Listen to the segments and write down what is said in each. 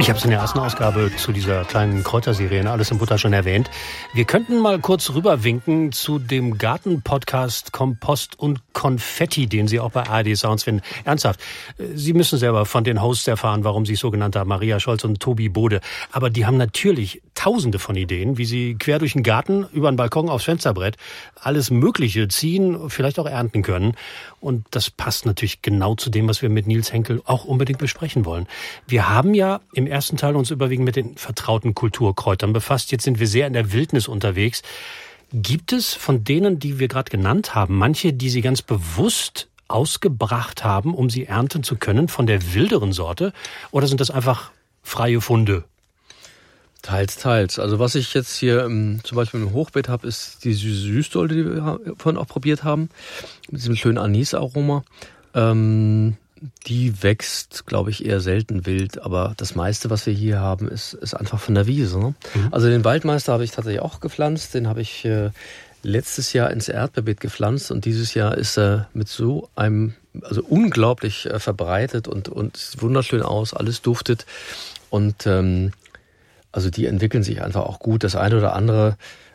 Ich habe es in der ersten Ausgabe zu dieser kleinen Kräuterserie Alles in Butter schon erwähnt. Wir könnten mal kurz rüberwinken zu dem Garten-Podcast Kompost und Konfetti, den Sie auch bei ARD Sounds finden. Ernsthaft, Sie müssen selber von den Hosts erfahren, warum sie es so genannt haben, Maria Scholz und Tobi Bode. Aber die haben natürlich tausende von Ideen, wie sie quer durch den Garten, über den Balkon aufs Fensterbrett alles Mögliche ziehen, vielleicht auch ernten können. Und das passt natürlich genau zu dem, was wir mit Nils Henkel auch unbedingt besprechen wollen. Wir haben ja im ersten Teil uns überwiegend mit den vertrauten Kulturkräutern befasst. Jetzt sind wir sehr in der Wildnis unterwegs. Gibt es von denen, die wir gerade genannt haben, manche, die Sie ganz bewusst ausgebracht haben, um sie ernten zu können, von der wilderen Sorte? Oder sind das einfach freie Funde? Teils, teils. Also was ich jetzt hier zum Beispiel im Hochbeet habe, ist die Süßdolde, die wir vorhin auch probiert haben, mit diesem schönen Anisaroma. Die wächst, glaube ich, eher selten wild, aber das meiste, was wir hier haben, ist einfach von der Wiese. Ne? Also den Waldmeister habe ich tatsächlich auch gepflanzt, den habe ich letztes Jahr ins Erdbeerbeet gepflanzt und dieses Jahr ist er mit so einem, also unglaublich verbreitet und sieht wunderschön aus, alles duftet und also die entwickeln sich einfach auch gut. Das eine oder andere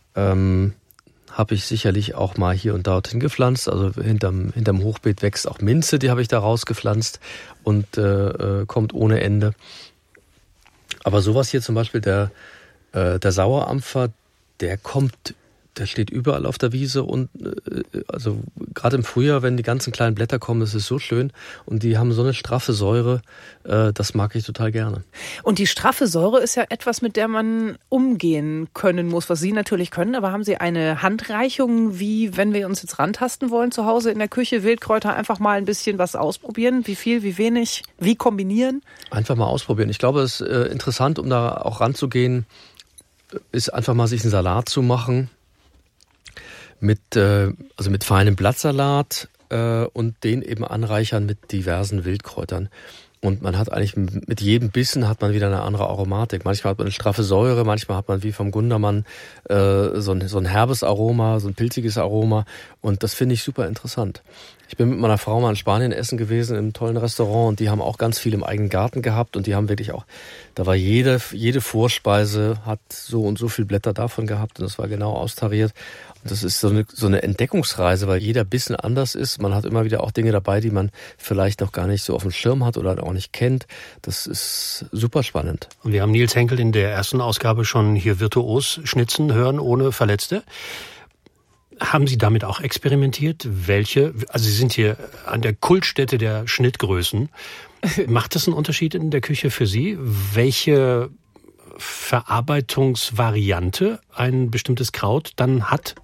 habe ich sicherlich auch mal hier und dorthin gepflanzt. Also hinterm Hochbeet wächst auch Minze, die habe ich da rausgepflanzt und kommt ohne Ende. Aber sowas hier zum Beispiel, der Sauerampfer, der steht überall auf der Wiese und also gerade im Frühjahr, wenn die ganzen kleinen Blätter kommen, das ist so schön und die haben so eine straffe Säure, das mag ich total gerne. Und die straffe Säure ist ja etwas, mit der man umgehen können muss, was Sie natürlich können, aber haben Sie eine Handreichung, wie wenn wir uns jetzt rantasten wollen zu Hause in der Küche, Wildkräuter, einfach mal ein bisschen was ausprobieren, wie viel, wie wenig, wie kombinieren? Einfach mal ausprobieren. Ich glaube, es ist interessant, um da auch ranzugehen, ist einfach mal sich einen Salat zu machen, mit feinem Blattsalat und den eben anreichern mit diversen Wildkräutern. Und man hat eigentlich mit jedem Bissen hat man wieder eine andere Aromatik. Manchmal hat man eine straffe Säure, manchmal hat man wie vom Gundermann so ein herbes Aroma, so ein pilziges Aroma. Und das finde ich super interessant. Ich bin mit meiner Frau mal in Spanien essen gewesen, im tollen Restaurant. Und die haben auch ganz viel im eigenen Garten gehabt. Und die haben wirklich auch, da war jede Vorspeise hat so und so viel Blätter davon gehabt. Und das war genau austariert. Und das ist so eine Entdeckungsreise, weil jeder Bissen anders ist. Man hat immer wieder auch Dinge dabei, die man vielleicht noch gar nicht so auf dem Schirm hat oder auch nicht kennt. Das ist super spannend. Und wir haben Nils Henkel in der ersten Ausgabe schon hier virtuos schnitzen hören, ohne Verletzte. Haben Sie damit auch experimentiert? Also Sie sind hier an der Kultstätte der Schnittgrößen. Macht das einen Unterschied in der Küche für Sie? Welche Verarbeitungsvariante ein bestimmtes Kraut dann hat?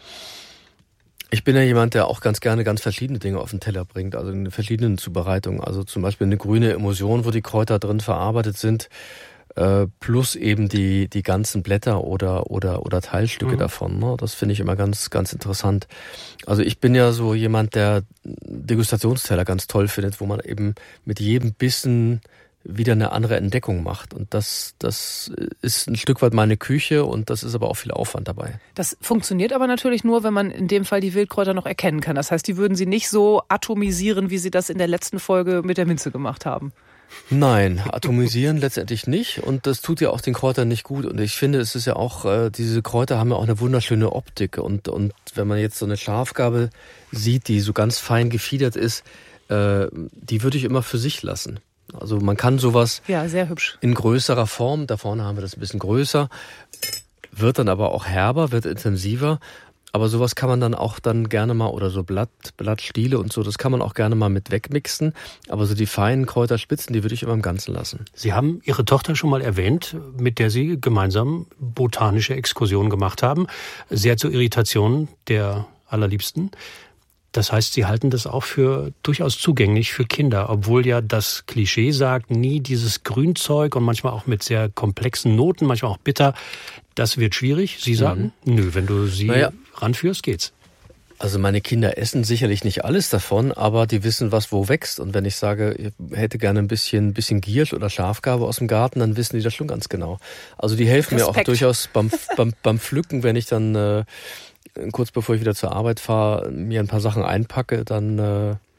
Ich bin ja jemand, der auch ganz gerne ganz verschiedene Dinge auf den Teller bringt, also in verschiedenen Zubereitungen. Also zum Beispiel eine grüne Emulsion, wo die Kräuter drin verarbeitet sind, plus eben die ganzen Blätter oder Teilstücke davon. Ne? Das finde ich immer ganz, ganz interessant. Also ich bin ja so jemand, der Degustationsteller ganz toll findet, wo man eben mit jedem Bissen wieder eine andere Entdeckung macht. Und das ist ein Stück weit meine Küche und das ist aber auch viel Aufwand dabei. Das funktioniert aber natürlich nur, wenn man in dem Fall die Wildkräuter noch erkennen kann. Das heißt, die würden Sie nicht so atomisieren, wie Sie das in der letzten Folge mit der Minze gemacht haben. Nein, atomisieren letztendlich nicht und das tut ja auch den Kräutern nicht gut und ich finde, es ist ja auch, diese Kräuter haben ja auch eine wunderschöne Optik und wenn man jetzt so eine Schafgarbe sieht, die so ganz fein gefiedert ist, die würde ich immer für sich lassen. Also man kann sowas sehr hübsch in größerer Form, da vorne haben wir das ein bisschen größer, wird dann aber auch herber, wird intensiver. Aber sowas kann man dann auch gerne mal, oder so Blattstiele und so, das kann man auch gerne mal mit wegmixen. Aber so die feinen Kräuterspitzen, die würde ich immer im Ganzen lassen. Sie haben Ihre Tochter schon mal erwähnt, mit der Sie gemeinsam botanische Exkursionen gemacht haben. Sehr zur Irritation der Allerliebsten. Das heißt, Sie halten das auch für durchaus zugänglich für Kinder, obwohl ja das Klischee sagt, nie dieses Grünzeug und manchmal auch mit sehr komplexen Noten, manchmal auch bitter. Das wird schwierig. Sie sagen, nö, wenn du sie ranführst, geht's. Also meine Kinder essen sicherlich nicht alles davon, aber die wissen, was wo wächst. Und wenn ich sage, ich hätte gerne ein bisschen Giersch oder Schafgarbe aus dem Garten, dann wissen die das schon ganz genau. Also die helfen mir auch durchaus beim Pflücken, wenn ich dann kurz bevor ich wieder zur Arbeit fahre, mir ein paar Sachen einpacke, dann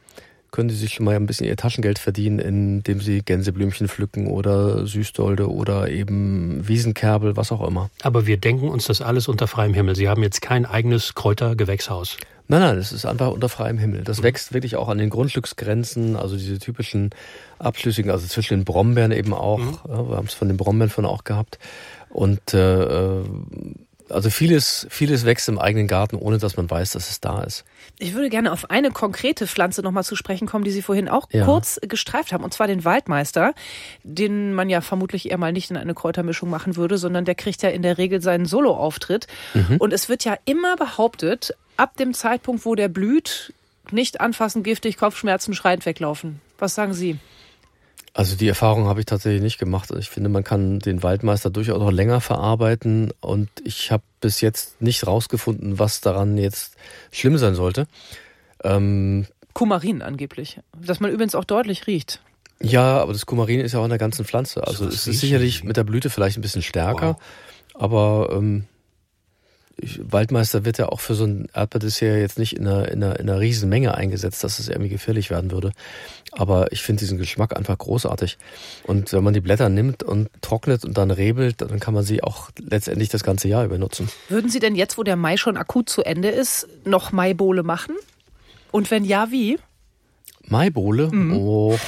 können Sie sich schon mal ein bisschen Ihr Taschengeld verdienen, indem Sie Gänseblümchen pflücken oder Süßdolde oder eben Wiesenkerbel, was auch immer. Aber wir denken uns das alles unter freiem Himmel. Sie haben jetzt kein eigenes Kräutergewächshaus. Nein, es ist einfach unter freiem Himmel. Das wächst wirklich auch an den Grundstücksgrenzen, also diese typischen abschlüssigen, also zwischen den Brombeeren eben auch. Ja, wir haben es von den Brombeeren von auch gehabt. Und also vieles wächst im eigenen Garten, ohne dass man weiß, dass es da ist. Ich würde gerne auf eine konkrete Pflanze nochmal zu sprechen kommen, die Sie vorhin auch kurz gestreift haben, und zwar den Waldmeister, den man ja vermutlich eher mal nicht in eine Kräutermischung machen würde, sondern der kriegt ja in der Regel seinen Solo-Auftritt. Und es wird ja immer behauptet, ab dem Zeitpunkt, wo der blüht, nicht anfassen, giftig, Kopfschmerzen, schreiend weglaufen. Was sagen Sie? Also die Erfahrung habe ich tatsächlich nicht gemacht. Ich finde, man kann den Waldmeister durchaus auch länger verarbeiten und ich habe bis jetzt nicht rausgefunden, was daran jetzt schlimm sein sollte. Kumarin angeblich, das man übrigens auch deutlich riecht. Ja, aber das Kumarin ist ja auch in der ganzen Pflanze. Also es ist sicherlich mit der Blüte vielleicht ein bisschen stärker, aber Waldmeister wird ja auch für so ein Erdbeerdessert jetzt nicht in einer riesen Menge eingesetzt, dass es irgendwie gefährlich werden würde. Aber ich finde diesen Geschmack einfach großartig. Und wenn man die Blätter nimmt und trocknet und dann rebelt, dann kann man sie auch letztendlich das ganze Jahr über nutzen. Würden Sie denn jetzt, wo der Mai schon akut zu Ende ist, noch Maibowle machen? Und wenn ja, wie? Maibowle? Oh,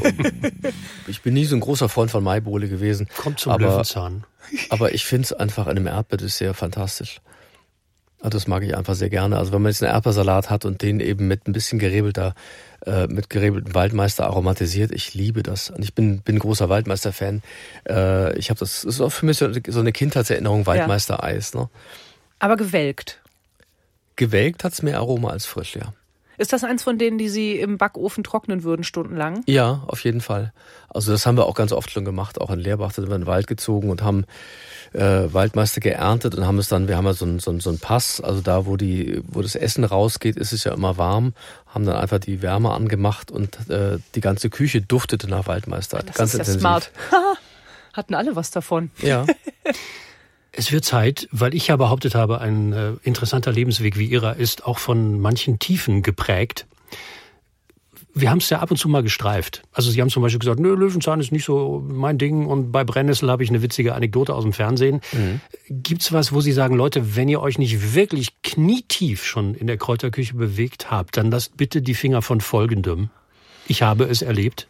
ich bin nie so ein großer Freund von Maibowle gewesen. Kommt zum Löwenzahn. Aber ich finde es einfach in einem Erdbeerdessert fantastisch. Also das mag ich einfach sehr gerne. Also wenn man jetzt einen Erdbeersalat hat und den eben mit ein bisschen mit gerebeltem Waldmeister aromatisiert, ich liebe das. Und ich bin großer Waldmeister-Fan. Das ist auch für mich so eine Kindheitserinnerung, Waldmeister-Eis. Ne? Aber gewelkt? Gewelkt hat's mehr Aroma als frisch, ja. Ist das eins von denen, die Sie im Backofen trocknen würden, stundenlang? Ja, auf jeden Fall. Also das haben wir auch ganz oft schon gemacht, auch in Leerbach, da sind wir in den Wald gezogen und haben Waldmeister geerntet und wir haben ja so einen Pass, also da, wo das Essen rausgeht, ist es ja immer warm, haben dann einfach die Wärme angemacht und die ganze Küche duftete nach Waldmeister. Das ganz ist intensiv. Ja smart. Hatten alle was davon. Ja. Es wird Zeit, weil ich ja behauptet habe, ein interessanter Lebensweg wie Ihrer ist auch von manchen Tiefen geprägt. Wir haben es ja ab und zu mal gestreift. Also Sie haben zum Beispiel gesagt, Löwenzahn ist nicht so mein Ding und bei Brennnessel habe ich eine witzige Anekdote aus dem Fernsehen. Gibt's was, wo Sie sagen, Leute, wenn ihr euch nicht wirklich knietief schon in der Kräuterküche bewegt habt, dann lasst bitte die Finger von Folgendem. Ich habe es erlebt.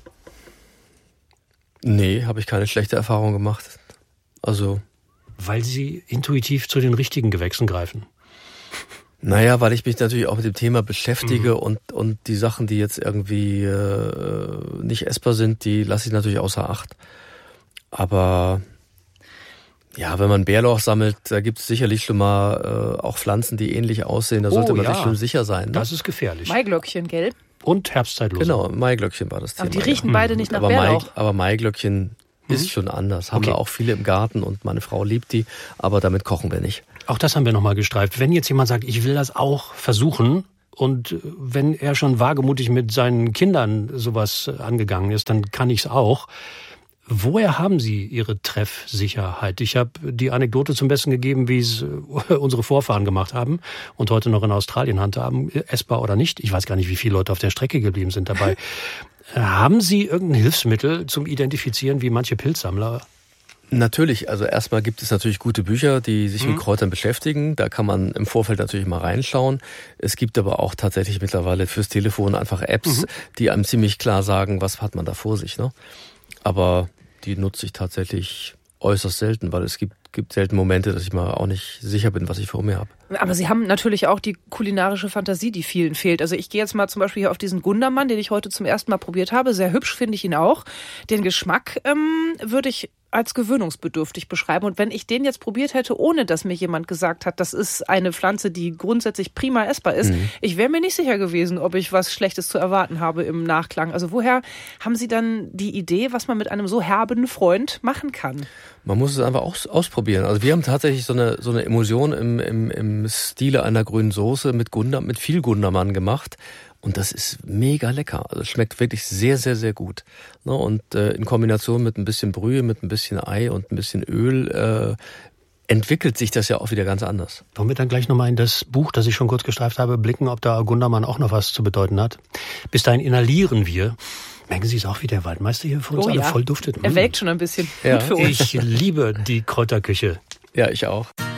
Nee, habe ich keine schlechte Erfahrung gemacht. Also weil Sie intuitiv zu den richtigen Gewächsen greifen. Naja, weil ich mich natürlich auch mit dem Thema beschäftige und die Sachen, die jetzt irgendwie nicht essbar sind, die lasse ich natürlich außer Acht. Aber ja, wenn man Bärlauch sammelt, da gibt es sicherlich schon mal auch Pflanzen, die ähnlich aussehen. Da sollte man sich schon sicher sein. Ne? Das ist gefährlich. Maiglöckchen, gell? Und Herbstzeitlose. Genau, Maiglöckchen war das Thema. Aber die riechen beide nicht nach Bärlauch. Aber Maiglöckchen ist schon anders. Haben wir auch viele im Garten und meine Frau liebt die, aber damit kochen wir nicht. Auch das haben wir nochmal gestreift. Wenn jetzt jemand sagt, ich will das auch versuchen und wenn er schon wagemutig mit seinen Kindern sowas angegangen ist, dann kann ich es auch. Woher haben Sie Ihre Treffsicherheit? Ich habe die Anekdote zum Besten gegeben, wie es unsere Vorfahren gemacht haben und heute noch in Australien handhaben, essbar oder nicht. Ich weiß gar nicht, wie viele Leute auf der Strecke geblieben sind dabei. Haben Sie irgendein Hilfsmittel zum Identifizieren wie manche Pilzsammler? Natürlich, also erstmal gibt es natürlich gute Bücher, die sich mit Kräutern beschäftigen. Da kann man im Vorfeld natürlich mal reinschauen. Es gibt aber auch tatsächlich mittlerweile fürs Telefon einfach Apps, die einem ziemlich klar sagen, was hat man da vor sich. Ne? Aber die nutze ich tatsächlich äußerst selten, weil es gibt selten Momente, dass ich mal auch nicht sicher bin, was ich vor mir habe. Aber Sie haben natürlich auch die kulinarische Fantasie, die vielen fehlt. Also ich gehe jetzt mal zum Beispiel hier auf diesen Gundermann, den ich heute zum ersten Mal probiert habe. Sehr hübsch finde ich ihn auch. Den Geschmack würde ich als gewöhnungsbedürftig beschreiben. Und wenn ich den jetzt probiert hätte, ohne dass mir jemand gesagt hat, das ist eine Pflanze, die grundsätzlich prima essbar ist, ich wäre mir nicht sicher gewesen, ob ich was Schlechtes zu erwarten habe im Nachklang. Also woher haben Sie dann die Idee, was man mit einem so herben Freund machen kann? Man muss es einfach ausprobieren. Also wir haben tatsächlich so eine Emulsion im Stile einer grünen Soße mit viel Gundermann gemacht. Und das ist mega lecker. Also es schmeckt wirklich sehr, sehr, sehr gut. Und in Kombination mit ein bisschen Brühe, mit ein bisschen Ei und ein bisschen Öl entwickelt sich das ja auch wieder ganz anders. Wollen wir dann gleich nochmal in das Buch, das ich schon kurz gestreift habe, blicken, ob da Gundermann auch noch was zu bedeuten hat. Bis dahin inhalieren wir. Merken Sie es auch, wie der Waldmeister hier für uns alle voll duftet? Er welkt schon ein bisschen. Ja. Gut für uns. Ich liebe die Kräuterküche. Ja, ich auch.